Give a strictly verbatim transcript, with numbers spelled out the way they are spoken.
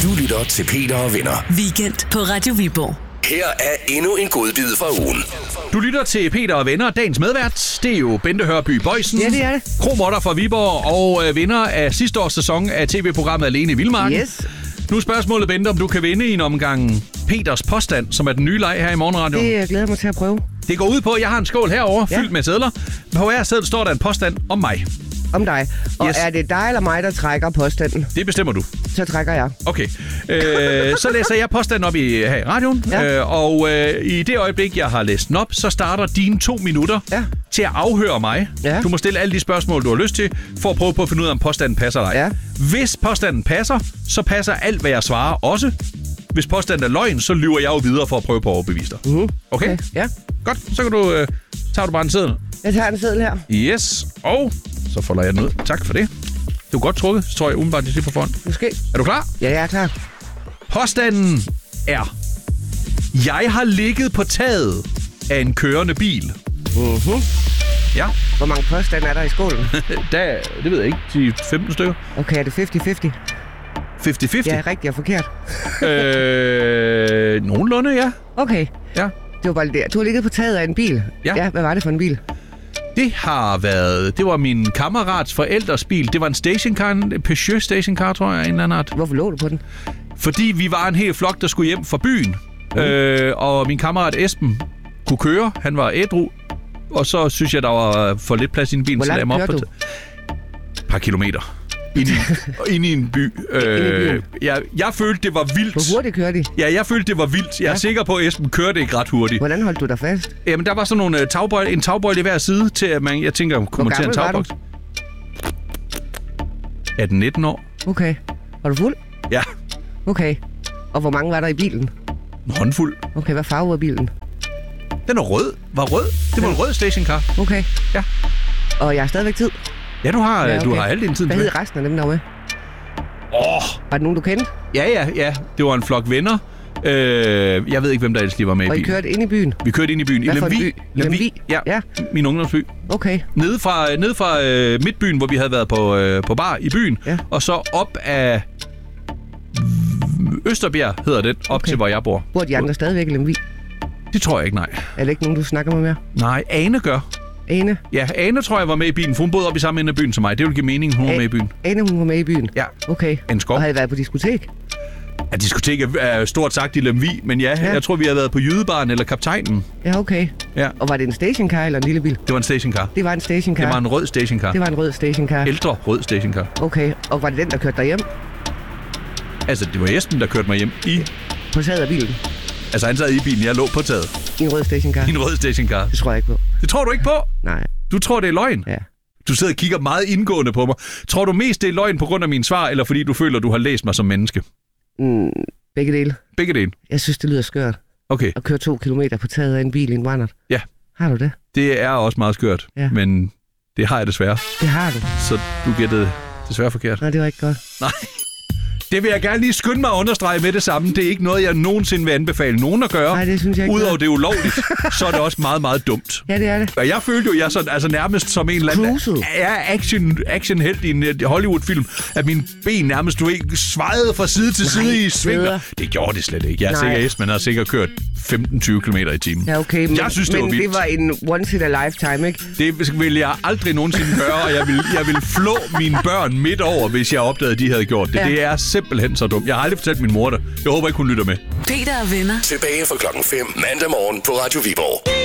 Du lytter til Peter og Venner. Weekend på Radio Viborg. Her er endnu en godbid fra ugen. Du lytter til Peter og Venner. Dagens medvært, det er jo Bente Hørby Boysen. Ja, det er det. Kromotter fra Viborg og øh, vinder af sidste års sæson af tv-programmet Alene i Vildmarken. Yes. Nu er spørgsmålet, Bente, om du kan vinde i en omgang Peters påstand, som er den nye leg her i Morgenradioen. Det glæder jeg mig til at prøve. Det går ud på, at jeg har en skål herovre, ja. fyldt med sedler. På hver seddel står der en påstand om mig. Om dig. Og Yes. er det dig eller mig, der trækker påstanden? Det bestemmer du. Så trækker jeg. Okay. Øh, så læser jeg påstanden op i, her i radioen. Ja. Øh, og øh, i det øjeblik, jeg har læst den op, så starter dine to minutter Ja. til at afhøre mig. Ja. Du må stille alle de spørgsmål, du har lyst til, for at prøve på at finde ud af, om påstanden passer dig. Ja. Hvis påstanden passer, så passer alt, hvad jeg svarer også. Hvis påstanden er løgn, så lyver jeg jo videre for at prøve på at overbevise dig. Uh-huh. Okay? Okay. Ja. Godt, så kan du, øh, tager du bare en seddel. Jeg tager en seddel her. Yes, og så folder jeg den ud. Tak for det. Det var godt trukket, så tror jeg umiddelbart, det siger på forhånd. Måske. Er du klar? Ja, jeg er klar. Påstanden er: jeg har ligget på taget af en kørende bil. Uh-huh. Ja, Hvor mange påstande er der i skålen? der, det ved jeg ikke, ti femten stykker. Okay, er det halvtreds halvtreds? halvtreds halvtreds? Ja, rigtigt og forkert. øh, nogenlunde, ja. Okay. ja. Det var bare det der. Du har ligget på taget af en bil. Ja. Ja, hvad var det for en bil? Det har været, det var min kammerats forældres bil. Det var en stationcar, en Peugeot stationcar, tror jeg, en eller anden art. Hvorfor lå du på den? Fordi vi var en hel flok, der skulle hjem fra byen. Mm. Øh, og min kammerat Esben kunne køre. Han var ædru. Og så synes jeg, der var for lidt plads i en bil. Hvor så lagde langt jeg mig kørte op på et par kilometer. Ind i, ind i en by. Øh, jeg, jeg følte, det var vildt. Hvor hurtigt kørte de? Ja, jeg følte, det var vildt. Jeg er Ja. sikker på, at Esben kørte ikke ret hurtigt. Hvordan holdt du dig fast? Jamen, der var sådan nogle uh, tagbøjle, en tagbøjle i hver side til, at man, jeg tænker, kunne man tage en gammel var tagboks? atten nitten år. Okay. Var du fuld? Ja, Okay. Og hvor mange var der i bilen? en håndfuld. Okay, hvad farve var bilen? Den er rød. Var rød. Det var en rød stationcar. Okay. Ja. Og jeg har stadigvæk tid. Ja, du har, Ja, ja, okay. du har halvdelen tiden Hvad tilbage. hed resten af dem, der var med? Åh, oh, Var det nogen, du kendte? ja, ja, ja. Det var en flok venner. Øh, jeg ved ikke, hvem der ellers lige var med Og i I bilen. kørte ind i byen? Vi kørte ind i byen. Hvad I for en Lemvig. by? Lemvig? Ja, Ja. min ungdomsby. Okay. Nede fra, nede fra øh, Midtbyen, hvor vi havde været på, øh, på bar i byen. Ja. Og så op af Østerbjerg, hedder det, op Okay. til, hvor jeg bor. Bor de andre stadigvæk i Lemvig? Det tror jeg ikke, nej. Er det ikke nogen, du snakker med mere? Nej, Ane gør. Ane? Ja, Ane tror jeg var med i bilen, for hun boede oppe i samme ende af byen som mig. Det ville give mening, hun var A- med i byen. Ane, hun var med i byen? Ja, Okay. en skov. Og havde I været på diskotek? Ja, diskoteket er stort sagt i Lemvig, men ja, Ja. jeg tror, vi har været på Jydebaren eller Kaptajnen. Ja, okay. Ja, Og var det en stationcar eller en lille bil? det var en stationcar. Det var en stationcar. Det var en rød stationcar. Det var en rød stationcar. Ældre rød stationcar. Okay. Og var det den, der kørte dig hjem Altså, det var Esben, der kørte mig hjem i... på taget af bilen? Altså, han sad i bilen, jeg lå på taget. I en rød stationcar? I en rød stationcar. Det tror jeg ikke på. Det tror du ikke på? Nej. Du tror, det er løgn? Ja. Du sidder og kigger meget indgående på mig. Tror du mest, det er løgn på grund af mine svar, eller fordi du føler, du har læst mig som menneske? Mm, begge dele. Begge dele. Jeg synes, det lyder skørt Okay, at køre to kilometer på taget af en bil i en Wannert. Ja. Har du det? det er også meget skørt, Ja. men det har jeg desværre. Det har du. Så du gættede desværre forkert. Nej, det var ikke godt. Nej. Det vil jeg gerne lige skynde mig at understrege med det samme. Det er ikke noget, jeg nogensinde vil anbefale nogen at gøre. Nej, det synes jeg ikke. Udover det er ulovligt, så er det også meget, meget dumt. Ja, det er det. Og jeg følte jo, jeg sådan, altså nærmest som en eller anden Cruiset. ja, action, actionhelt i en uh, Hollywood-film, at mine ben nærmest, du ikke svajede fra side til Nej, side i svinger. bedre. Det gjorde det slet ikke. Jeg er Nej. sikker, at Esben har sikkert kørt femten til tyve kilometer i timen. Ja, okay. Men, Jeg synes, det men var vildt. det var en once in a lifetime, ikke? Det vil jeg aldrig nogensinde gøre, og jeg vil, jeg vil flå mine børn midt over, hvis jeg opdagede, at de havde gjort det. Ja. Det er simpelthen så dumt. Jeg har aldrig fortalt min mor det. Jeg håber ikke, hun lytter med. Peter og Venner. Tilbage fra klokken fem mandag morgen på Radio Viborg.